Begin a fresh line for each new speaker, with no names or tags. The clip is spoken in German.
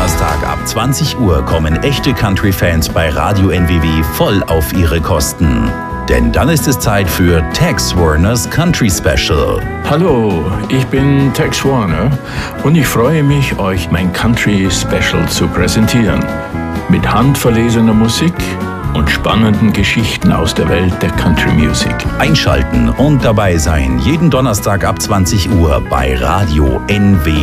Donnerstag ab 20 Uhr kommen echte Country-Fans bei Radio NWW voll auf ihre Kosten. Denn dann ist es Zeit für Tex Warners Country Special.
Hallo, ich bin Tex Warner und ich freue mich, euch mein Country Special zu präsentieren. Mit handverlesener Musik und spannenden Geschichten aus der Welt der Country Music.
Einschalten und dabei sein, jeden Donnerstag ab 20 Uhr bei Radio NWW.